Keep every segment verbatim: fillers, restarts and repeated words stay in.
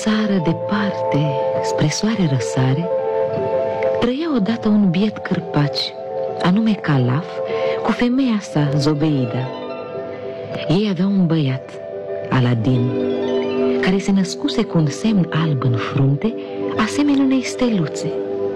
țară departe, spre soare răsare, trăia odată un biet cârpaci, anume Calaf, cu femeia sa, Zobeida. Ei aveau un băiat, Aladin, care se născuse cu un semn alb în frunte, asemenea unei steluțe.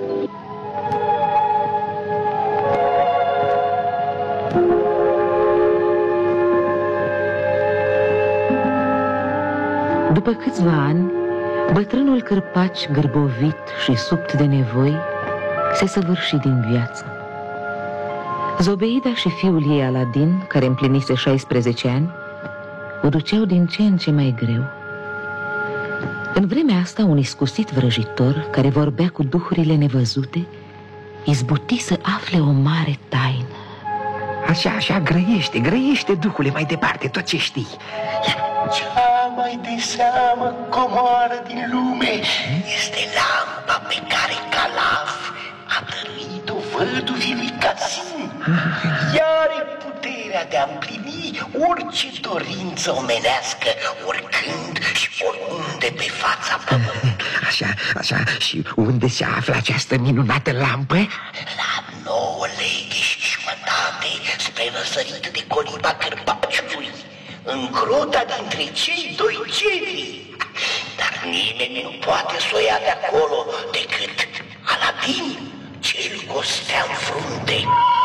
După câțiva ani, bătrânul cârpaci, gârbovit și subt de nevoi, se săvârși din viață. Zobeida și fiul ei, Aladin, care împlinise șaisprezece ani, o duceau din ce în ce mai greu. În vremea asta, un iscusit vrăjitor, care vorbea cu duhurile nevăzute, izbuti să afle o mare taină. Așa, așa, grăiește, grăiește, duhule, mai departe tot ce știi. Cea mai de seamă comoară din lume este lampa pe care Calaf a dăruit-o văduvii lui Casim. Ea are puterea de a împlini orice dorință omenească, oricând și oriunde pe fața pământului. Așa, așa, și unde se află această minunată lampă? La nouă leghe și jumătate spre răsărit de coliba cârpaciului, în grota dintre cei doi cedri. Dar nimeni nu poate să o ia de acolo decât Aladin, cel cu o stea în frunte.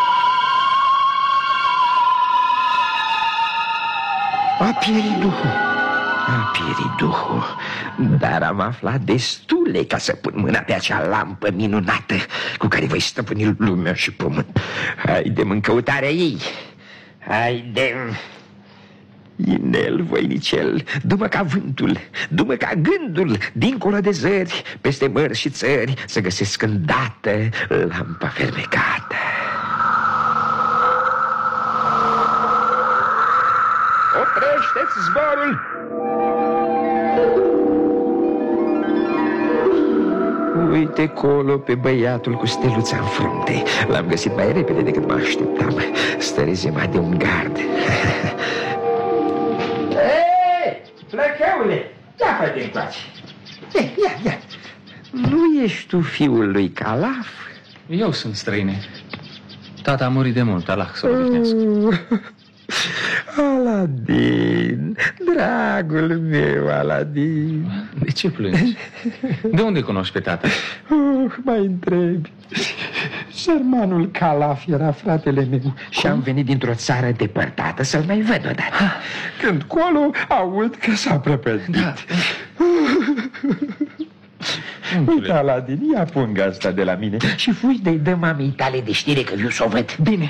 A pierit Duhul, a pierit Duhul, dar am aflat destule ca să pun mâna pe acea lampă minunată cu care voi stăpâni lumea și pământ. Haide-mi în căutarea ei, haide-mi. Inel, voinicel, du-mă ca vântul, du-mă ca gândul, dincolo de zări, peste mări și țări, să găsesc îndată lampa fermecată. Oprește-ți zborul! Uite colo pe băiatul cu steluța în frunte. L-am găsit mai repede decât mă așteptam. Stă rezemat de un gard. Flăcăule, ce-a făcut de încoace? Ia, ia, nu ești tu fiul lui Calaf? Eu sunt, străine. Tata a murit de mult, Allah să-l odihnească. Aladin, dragul meu, Aladin. De ce plângi? De unde cunoști pe tata? Oh, mai întrebi. Sărmanul Calaf era fratele meu și am venit dintr-o țară depărtată să-l mai văd odată. Când colo aud că s-a prăpădit. Da. Uite, Aladin, ia punga asta de la mine și fui de-i dă mamei tale de știre că eu s-o văd. Bine.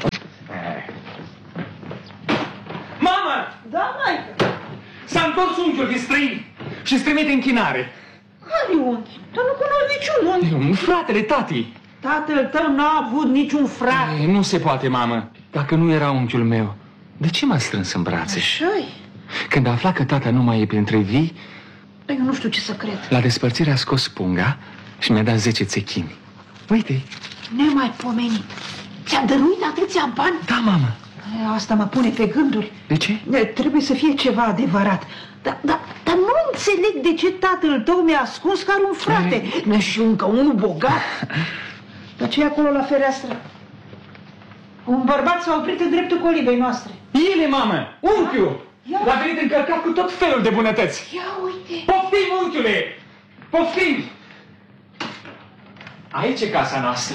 Mama! Da, maică. S-a întors unchiul din străini și îți trimite închinare. Care unchi? Dar nu cunosc niciun unchi. Fratele tatii. Tatăl tău n-a avut niciun frate. Ei, nu se poate, mamă. Dacă nu era unchiul meu, de ce m-a strâns în brațe? Așa-i? Când a aflat că tata nu mai e printre vii, Eu nu știu ce să cred. la despărțire a scos punga și mi-a dat zece țechini. Uite. Nemaipomenit. Ți-a dăruit atâția bani? Da, mamă. Asta mă pune pe gânduri. De ce? Trebuie să fie ceva adevărat. Dar da, da, nu înțeleg de ce tatăl tău mi-a ascuns că are un frate. Nu și încă unul bogat. Dar ce e acolo la fereastră? Un bărbat s-a oprit în dreptul colibei noastre. Ele, mamă! Unchiul! L-a venit încărcat cu tot felul de bunătăți. Ia uite! Poftim, unchiule! Poftim! Aici e casa noastră.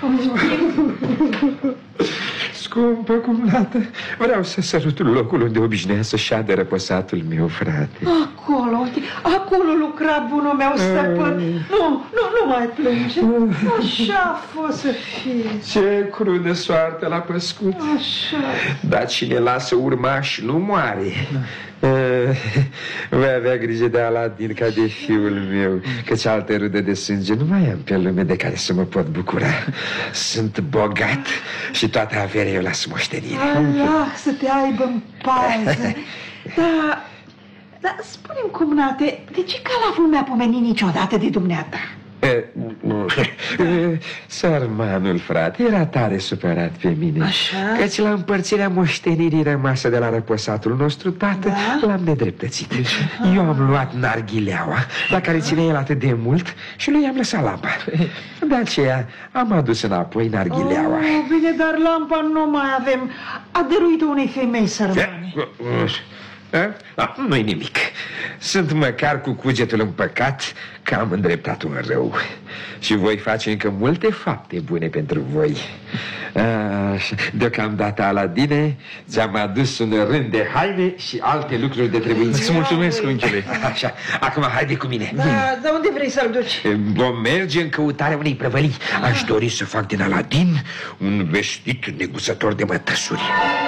Scumpă cumnată, vreau să sărut locul unde obișnuia să șadă răposatul meu, frate. Acolo, uite, acolo lucra bunul meu stăpân. Nu, nu, nu mai plânge. Așa a fost să fie. Ce crudă soartă l-a păscut. Așa. Dar cine lasă urmași nu moare. Uh, voi avea grijă de Aladin ca de fiul meu, căci altă rudă de sânge nu mai am pe lume de care să mă pot bucura. Sunt bogat și toată averea eu las moștenire. Allah să te aibă în pază. Dar, dar spune-mi, cumnate, de ce Calaf nu mi-a pomenit niciodată de dumneata? Sărmanul frate era tare supărat pe mine. Așa? Căci la împărțirea moștenirii rămasă de la răposatul nostru tată, da? L-am nedreptățit. Eu am luat narghileaua la care ține el atât de mult și lui i-am lăsat lampa. De aceea am adus înapoi narghileaua. Oh, bine, dar lampa nu mai avem. A dăruit-o unei femei sărmane. Da, nu-i nimic. Sunt măcar cu cugetul împăcat că am îndreptat un rău. Și voi face încă multe fapte bune pentru voi. Așa. Deocamdată, Aladine, ți-am adus un rând de haine și alte lucruri de trebuință. Îți mulțumesc, unchiule. Așa, acum haide cu mine. Da, dar unde vrei să-l duci? Vom merge în căutarea unei prăvălii. Aș dori să fac din Aladin un vestit negusător de mătăsuri.